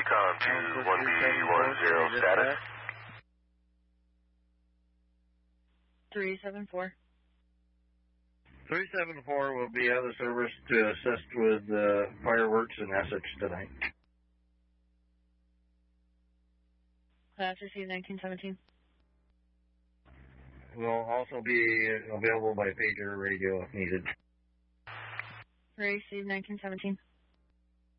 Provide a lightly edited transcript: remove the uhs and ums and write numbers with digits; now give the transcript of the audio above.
Recon to 1B10 status. 374. 374 will be out of service to assist with fireworks in Essex tonight. Class received 1917. Will also be available by pager radio if needed. Received 1917.